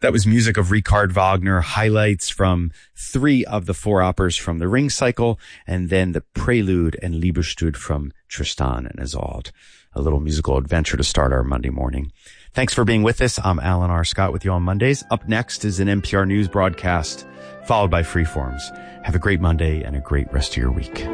That was music of Richard Wagner, highlights from 3 of the 4 operas from the Ring Cycle, and then the Prelude and Liebestod from Tristan and Isolde. A little musical adventure to start our Monday morning. Thanks for being with us. I'm Alan R. Scott with you on Mondays. Up next is an NPR News broadcast, followed by Freeforms. Have a great Monday and a great rest of your week.